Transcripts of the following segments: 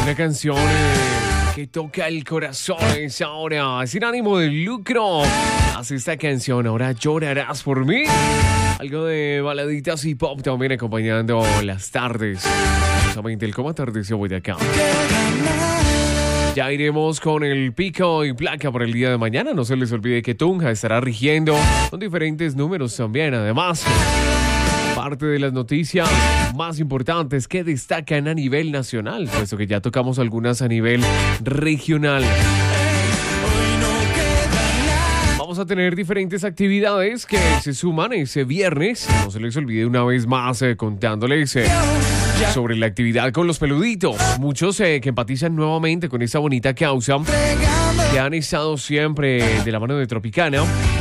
Una canción que toca el corazón es ahora, sin ánimo de lucro. Haz esta canción, ahora llorarás por mí. Algo de baladitas y pop también acompañando las tardes. Justamente el cómo atardeció Boyacá. Ya iremos con el pico y placa por el día de mañana. No se les olvide que Tunja estará rigiendo con diferentes números también. Además, parte de las noticias más importantes que destacan a nivel nacional, puesto que ya tocamos algunas a nivel regional. Vamos a tener diferentes actividades que se suman ese viernes. No se les olvide una vez más contándoles sobre la actividad con los peluditos. Muchos que empatizan nuevamente con esta bonita causa, que han estado siempre de la mano de Tropicana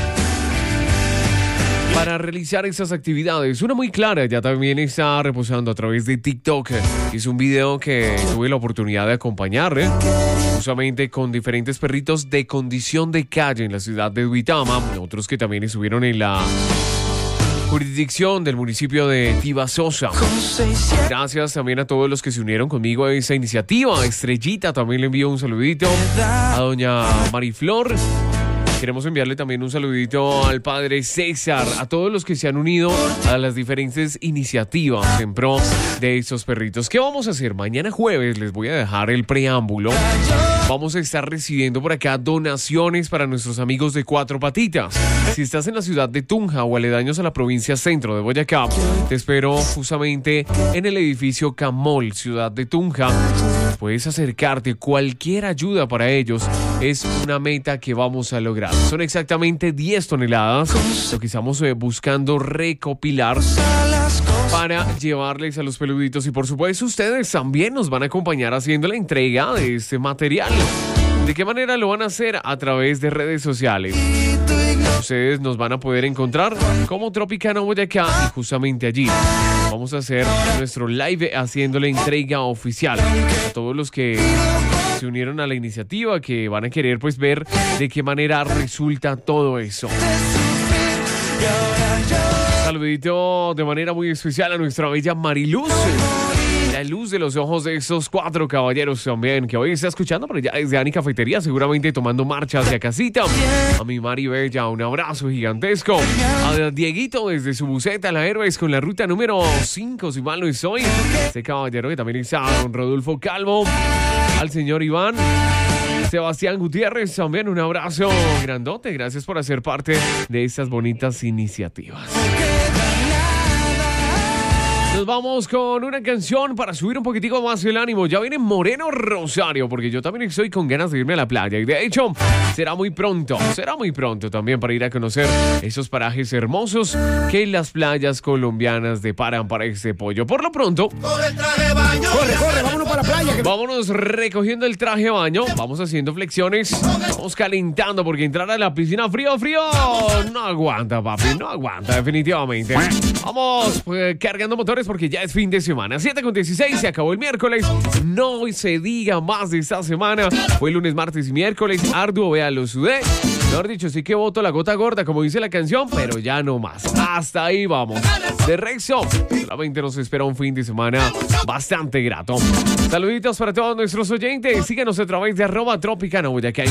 para realizar esas actividades. Una muy clara ya también está reposando a través de TikTok. Es un video que tuve la oportunidad de acompañar, justamente con diferentes perritos de condición de calle en la ciudad de Duitama. Otros que también estuvieron en la jurisdicción del municipio de Tibasosa. Gracias también a todos los que se unieron conmigo a esa iniciativa. Estrellita también le envío un saludito. A doña Mariflor. Queremos enviarle también un saludito al padre César, a todos los que se han unido a las diferentes iniciativas en pro de estos perritos. ¿Qué vamos a hacer? Mañana jueves les voy a dejar el preámbulo. Vamos a estar recibiendo por acá donaciones para nuestros amigos de Cuatro Patitas. Si estás en la ciudad de Tunja o aledaños a la provincia centro de Boyacá, te espero justamente en el edificio Camol, ciudad de Tunja. Puedes acercarte, cualquier ayuda para ellos es una meta que vamos a lograr. Son exactamente 10 toneladas lo que estamos buscando recopilar para llevarles a los peluditos. Y por supuesto ustedes también nos van a acompañar haciendo la entrega de este material. ¿De qué manera lo van a hacer? A través de redes sociales. Ustedes nos van a poder encontrar como Tropicana Boyacá y justamente allí vamos a hacer nuestro live haciendo la entrega oficial a todos los que se unieron a la iniciativa, que van a querer pues ver de qué manera resulta todo eso. Saludito de manera muy especial a nuestra bella Mariluz. La luz de los ojos de estos cuatro caballeros también, que hoy está escuchando, pero ya desde Ani Cafetería, seguramente tomando marcha hacia casita. A mi Mari Bella, un abrazo gigantesco. A Dieguito desde su buseta, la Héroes, con la ruta número 5, si mal no estoy. Este caballero que también está con Rodolfo Calvo. Al señor Iván. Sebastián Gutiérrez, también un abrazo grandote. Gracias por hacer parte de estas bonitas iniciativas. Nos vamos con una canción para subir un poquitico más el ánimo. Ya viene Moreno Rosario, porque yo también estoy con ganas de irme a la playa. Y de hecho, será muy pronto también para ir a conocer esos parajes hermosos que las playas colombianas deparan para este pollo. Por lo pronto, Corre el traje de baño. Corre, vámonos para la playa. Vámonos recogiendo el traje de baño. Vamos haciendo flexiones. Vamos calentando, porque entrar a la piscina frío no aguanta, papi. No aguanta, definitivamente. Vamos cargando motores, porque ya es fin de semana. 7:16, se acabó el miércoles. No se diga más de esta semana. Fue lunes, martes y miércoles. Arduo, vea, lo sudé. Mejor dicho, sí que boto la gota gorda, como dice la canción, pero ya no más. Hasta ahí vamos. De Rexo, solamente nos espera un fin de semana bastante grato. Saluditos para todos nuestros oyentes. Síguenos a través de @Tropicana Boyacá.